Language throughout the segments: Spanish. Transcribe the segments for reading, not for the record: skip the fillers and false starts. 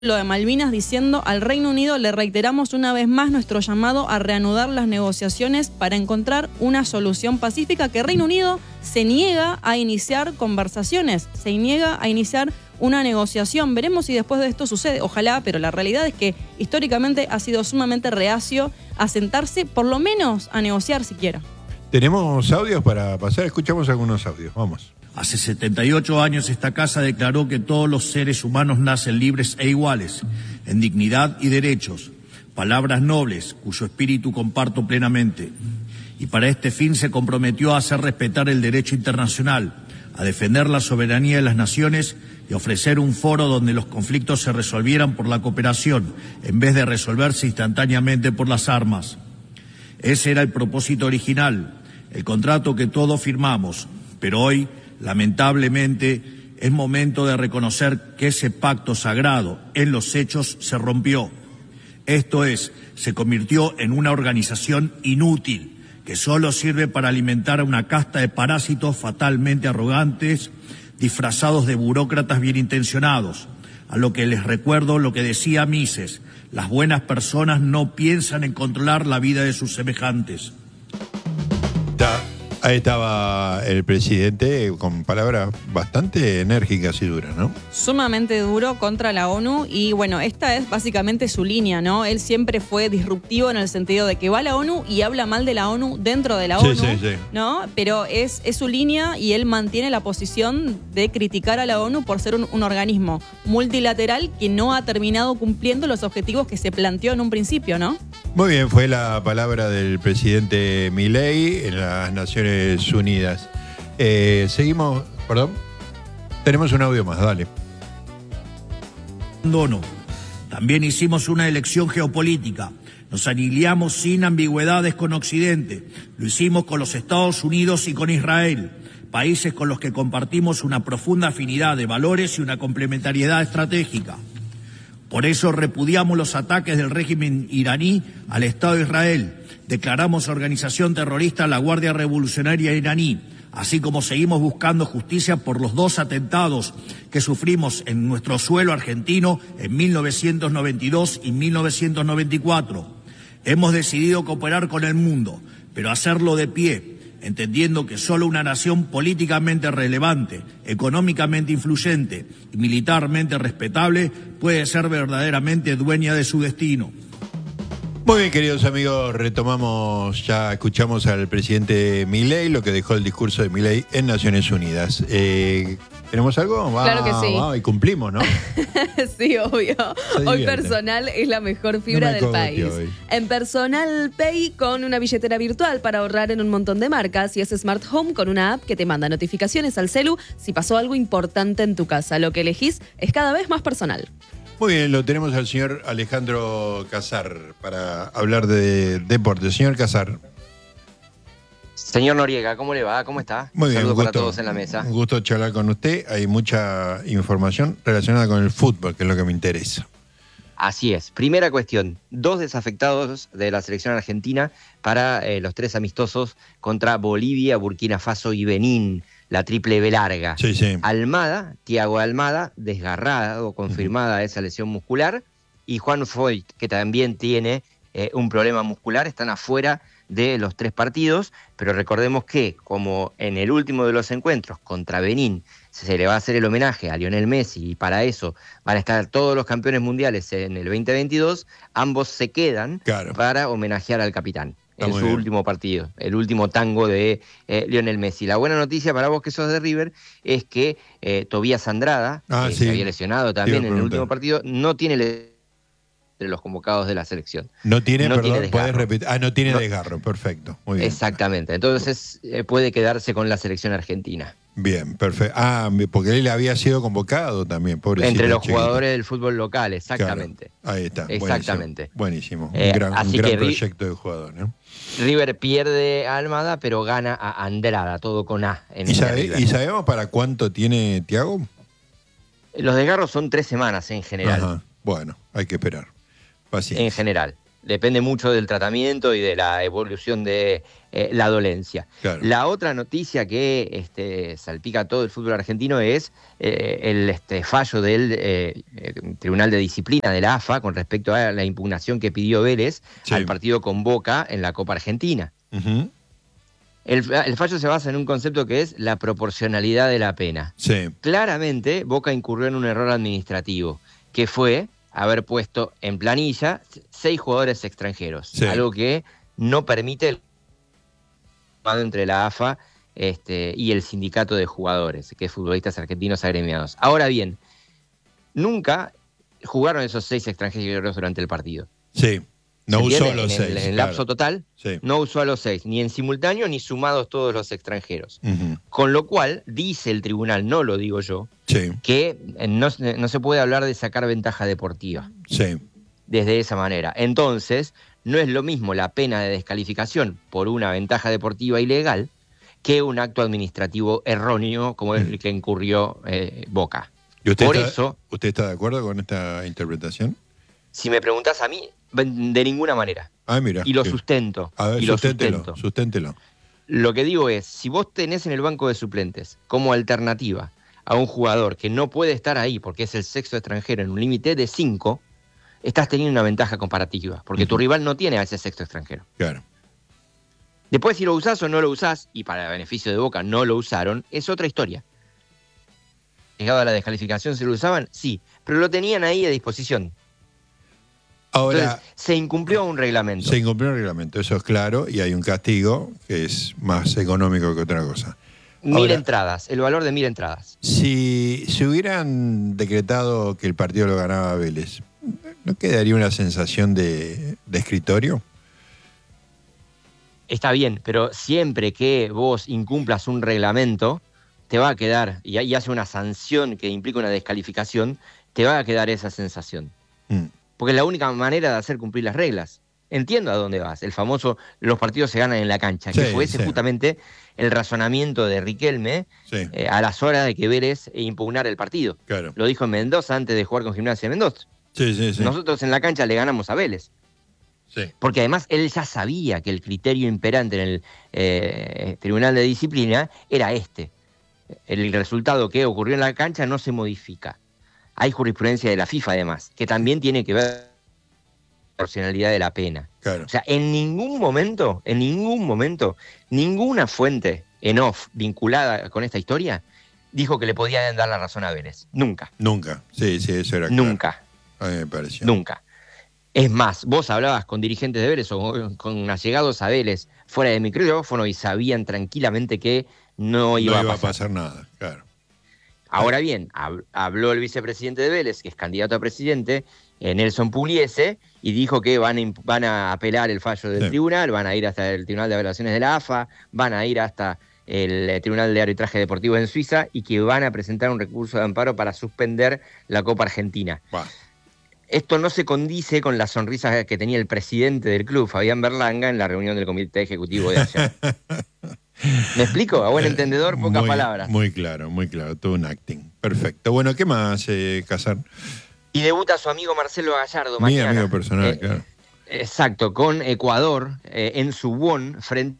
lo de Malvinas diciendo: al Reino Unido le reiteramos una vez más nuestro llamado a reanudar las negociaciones para encontrar una solución pacífica, que Reino Unido se niega a iniciar conversaciones, se niega a iniciar una negociación. Veremos si después de esto sucede, ojalá, pero la realidad es que históricamente ha sido sumamente reacio a sentarse, por lo menos a negociar siquiera. Tenemos audios para pasar, escuchamos algunos audios, vamos. Hace 78 años esta casa declaró que todos los seres humanos nacen libres e iguales, en dignidad y derechos, palabras nobles cuyo espíritu comparto plenamente. Y para este fin se comprometió a hacer respetar el derecho internacional, a defender la soberanía de las naciones y ofrecer un foro donde los conflictos se resolvieran por la cooperación, en vez de resolverse instantáneamente por las armas. Ese era el propósito original, el contrato que todos firmamos, pero hoy, lamentablemente, es momento de reconocer que ese pacto sagrado en los hechos se rompió. Esto es, se convirtió en una organización inútil que solo sirve para alimentar a una casta de parásitos fatalmente arrogantes, disfrazados de burócratas bien intencionados. A lo que les recuerdo lo que decía Mises: las buenas personas no piensan en controlar la vida de sus semejantes. Ahí estaba el presidente con palabras bastante enérgicas y duras, ¿no? Sumamente duro contra la ONU, y bueno, esta es básicamente su línea, ¿no? Él siempre fue disruptivo en el sentido de que va a la ONU y habla mal de la ONU dentro de la ONU, sí. ¿No? Pero es su línea, y él mantiene la posición de criticar a la ONU por ser un organismo multilateral que no ha terminado cumpliendo los objetivos que se planteó en un principio, ¿no? Muy bien, fue la palabra del presidente Milei en las Naciones Unidas. Seguimos, perdón, tenemos un audio más, dale. También hicimos una elección geopolítica. Nos alineamos sin ambigüedades con Occidente. Lo hicimos con los Estados Unidos y con Israel, países con los que compartimos una profunda afinidad de valores y una complementariedad estratégica. Por eso repudiamos los ataques del régimen iraní al Estado de Israel. Declaramos organización terrorista a la Guardia Revolucionaria iraní, así como seguimos buscando justicia por los 2 atentados que sufrimos en nuestro suelo argentino en 1992 y 1994. Hemos decidido cooperar con el mundo, pero hacerlo de pie, entendiendo que solo una nación políticamente relevante, económicamente influyente y militarmente respetable puede ser verdaderamente dueña de su destino. Muy bien, queridos amigos, retomamos, ya escuchamos al presidente Milei, lo que dejó el discurso de Milei en Naciones Unidas. ¿Tenemos algo? Claro que sí. Y cumplimos, ¿no? Sí, obvio. Hoy Personal es la mejor fibra del país. En Personal Pay, con una billetera virtual para ahorrar en un montón de marcas, y es Smart Home con una app que te manda notificaciones al celu si pasó algo importante en tu casa. Lo que elegís es cada vez más personal. Muy bien, lo tenemos al señor Alejandro Casar para hablar de deporte. Señor Casar. Señor Noriega, ¿cómo le va? ¿Cómo está? Muy bien, saludo para todos en la mesa. Un gusto charlar con usted. Hay mucha información relacionada con el fútbol, que es lo que me interesa. Así es. Primera cuestión, 2 desafectados de la selección argentina para los 3 amistosos contra Bolivia, Burkina Faso y Benín, la triple B larga. Sí, sí. Almada, Thiago Almada, desgarrada o confirmada esa lesión muscular, y Juan Foyt, que también tiene un problema muscular, están afuera de los 3 partidos, pero recordemos que, como en el último de los encuentros contra Benín, se le va a hacer el homenaje a Lionel Messi, y para eso van a estar todos los campeones mundiales en el 2022, ambos se quedan para homenajear al capitán en su último partido, el último tango de Lionel Messi. La buena noticia para vos que sos de River es que Tobías Andrada, que se había lesionado también en el último partido, no tiene entre los convocados de la selección. No tiene, perdón, puedes repetir. No tiene desgarro, perfecto. Muy bien. Exactamente, entonces puede quedarse con la selección argentina. Bien, perfecto. Porque él había sido convocado también, pobrecito. Entre los jugadores del fútbol local, exactamente. Claro, ahí está. Exactamente. Buenísimo. Un gran proyecto de jugador, ¿no? River pierde a Almada, pero gana a Andrada, todo con A. ¿Y sabemos para cuánto tiene Thiago? Los desgarros son 3 semanas en general. Ajá. Bueno, hay que esperar. Paciencia. En general. depende mucho del tratamiento y de la evolución de la dolencia. Claro. La otra noticia que salpica todo el fútbol argentino es el fallo del Tribunal de Disciplina de la AFA con respecto a la impugnación que pidió Vélez al partido con Boca en la Copa Argentina. Uh-huh. El fallo se basa en un concepto que es la proporcionalidad de la pena. Sí. Claramente, Boca incurrió en un error administrativo, que fue haber puesto en planilla 6 jugadores extranjeros, sí. Algo que no permite el acuerdo entre la AFA y el sindicato de jugadores, que es Futbolistas Argentinos Agremiados. Ahora bien, nunca jugaron esos 6 extranjeros durante el partido. Sí. No usó los 6. En el lapso total, sí. No usó a los 6, ni en simultáneo ni sumados todos los extranjeros. Uh-huh. Con lo cual, dice el tribunal, no lo digo yo, sí. que no se puede hablar de sacar ventaja deportiva. Sí. Desde esa manera. Entonces, no es lo mismo la pena de descalificación por una ventaja deportiva ilegal que un acto administrativo erróneo como el que incurrió Boca. ¿Y usted ¿Usted está de acuerdo con esta interpretación? Si me preguntás a mí, de ninguna manera. Ah, mira. Y lo sustento. A ver, susténtelo. Lo que digo es, si vos tenés en el banco de suplentes como alternativa a un jugador que no puede estar ahí porque es el sexto extranjero en un límite de 5, estás teniendo una ventaja comparativa, porque tu rival no tiene a ese sexto extranjero. Claro. Después, si lo usás o no lo usás, y para beneficio de Boca no lo usaron, es otra historia. Llegado a la descalificación, ¿se lo usaban? Sí, pero lo tenían ahí a disposición. Ahora, entonces, se incumplió un reglamento. Se incumplió un reglamento, eso es claro, y hay un castigo que es más económico que otra cosa. 1000 entradas, el valor de 1000 entradas. Si se hubieran decretado que el partido lo ganaba Vélez, ¿no quedaría una sensación de escritorio? Está bien, pero siempre que vos incumplas un reglamento, te va a quedar, y hace una sanción que implica una descalificación, te va a quedar esa sensación. Porque es la única manera de hacer cumplir las reglas. Entiendo a dónde vas. El famoso, los partidos se ganan en la cancha, que fue ese justamente el razonamiento de Riquelme a las horas de que Vélez impugnara el partido. Claro. Lo dijo en Mendoza antes de jugar con Gimnasia de Mendoza. Sí. Nosotros en la cancha le ganamos a Vélez. Sí. Porque además él ya sabía que el criterio imperante en el Tribunal de Disciplina era este. El resultado que ocurrió en la cancha no se modifica. Hay jurisprudencia de la FIFA además, que también tiene que ver con la proporcionalidad de la pena. Claro. O sea, en ningún momento, ninguna fuente en off vinculada con esta historia dijo que le podían dar la razón a Vélez. Nunca. Sí, eso era claro. Nunca. A mí me pareció. Nunca. Es más, vos hablabas con dirigentes de Vélez o con allegados a Vélez fuera de micrófono y sabían tranquilamente que no iba a pasar nada. Claro. Ahora bien, habló el vicepresidente de Vélez, que es candidato a presidente, Nelson Pugliese, y dijo que van a apelar el fallo del tribunal, van a ir hasta el Tribunal de Apelaciones de la AFA, van a ir hasta el Tribunal de Arbitraje Deportivo en Suiza y que van a presentar un recurso de amparo para suspender la Copa Argentina. Bah. Esto no se condice con la sonrisa que tenía el presidente del club, Fabián Berlanga, en la reunión del comité ejecutivo de ayer. ¿Me explico? A buen entendedor, pocas palabras. Muy claro, todo un acting. Perfecto. Bueno, ¿qué más, Casar? Y debuta su amigo Marcelo Gallardo mañana. Mi amigo personal, claro. Exacto, con Ecuador en Suwon, frente.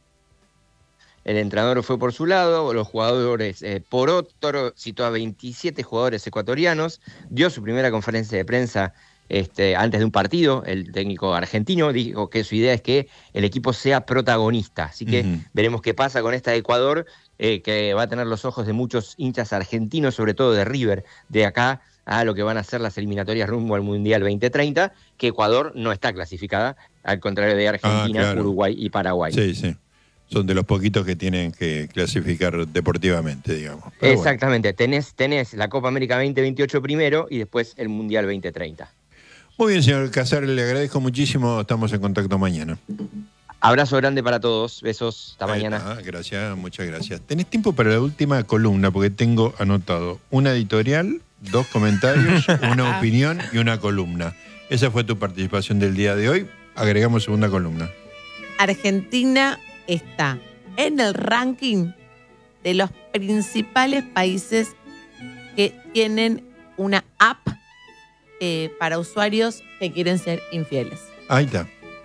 El entrenador fue por su lado, los jugadores por otro, citó a 27 jugadores ecuatorianos, dio su primera conferencia de prensa antes de un partido. El técnico argentino dijo que su idea es que el equipo sea protagonista, así que veremos qué pasa con esta Ecuador, que va a tener los ojos de muchos hinchas argentinos, sobre todo de River, de acá a lo que van a ser las eliminatorias rumbo al Mundial 2030, que Ecuador no está clasificada, al contrario de Argentina, Uruguay y Paraguay. Sí. Son de los poquitos que tienen que clasificar deportivamente, digamos. Pero exactamente, bueno. Tenés la Copa América 2028 primero y después el Mundial 2030. Muy bien, señor Casar, le agradezco muchísimo. Estamos en contacto mañana. Abrazo grande para todos. Besos. Hasta mañana. Gracias, muchas gracias. ¿Tenés tiempo para la última columna? Porque tengo anotado una editorial, 2 comentarios, una opinión y una columna. Esa fue tu participación del día de hoy. Agregamos segunda columna. Argentina está en el ranking de los principales países que tienen una app para usuarios que quieren ser infieles. Ahí está.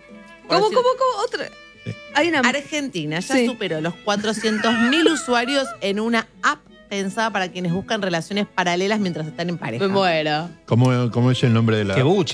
¿Cómo? Otra. Hay una. Argentina ya Sí. superó los 400.000 usuarios en una app pensada para quienes buscan relaciones paralelas mientras están en pareja. Me muero. ¿Cómo es el nombre de la Qué buche.